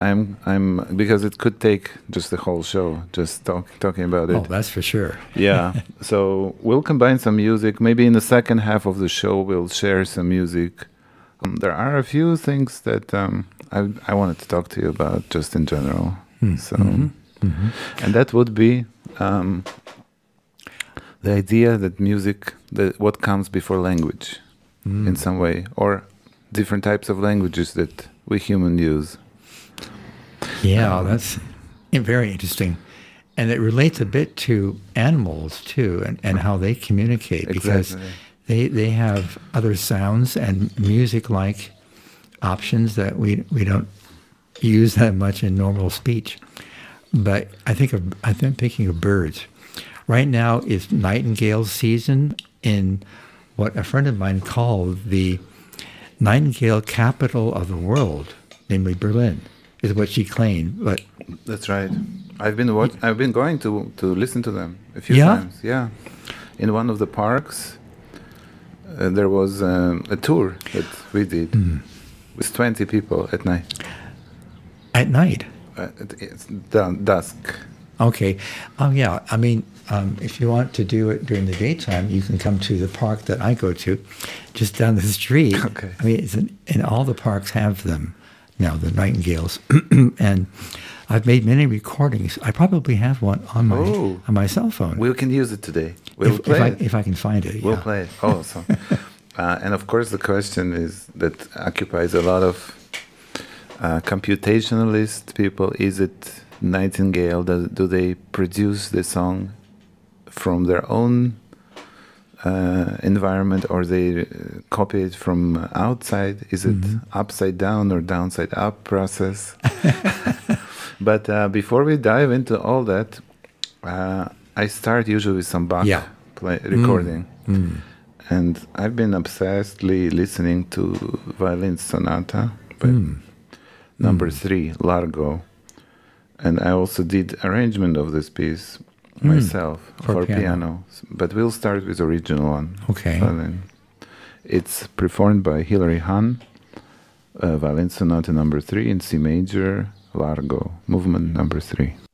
I'm because it could take just the whole show just talking about it. Oh, that's for sure. Yeah. So we'll combine some music. Maybe in the second half of the show, we'll share some music. There are a few things that I wanted to talk to you about just in general. So, and that would be the idea that music, that what comes before language, in some way, or different types of languages that we humans use. Yeah, that's very interesting. And it relates a bit to animals, too, and how they communicate. Because they have other sounds and music-like options that we don't use that much in normal speech. But I'm thinking of birds. Right now is nightingale season in what a friend of mine called the nightingale capital of the world, namely Berlin, is what she claimed. But that's right. I've been going to listen to them a few times. Yeah, in one of the parks, there was a tour that we did with 20 people at night. At night. It's dusk. Okay. Yeah. I mean, if you want to do it during the daytime, you can come to the park that I go to, just down the street. Okay. I mean, and all the parks have them now, the nightingales, and I've made many recordings. I probably have one on my cell phone. We can use it today. We'll play it if I can find it. We'll play it. Oh, so. And of course, the question is that occupies a lot of computationalist people. Is it nightingale? Do they produce the song from their own environment, or they copy it from outside? Is it upside down or downside up process? But before we dive into all that, I start usually with some Bach recording. And I've been obsessedly listening to Violin Sonata by number 3, Largo. And I also did arrangement of this piece myself for piano. But we'll start with the original one. Okay. Violin. It's performed by Hilary Hahn, Violin Sonata number 3 in C major, Largo, movement number 3.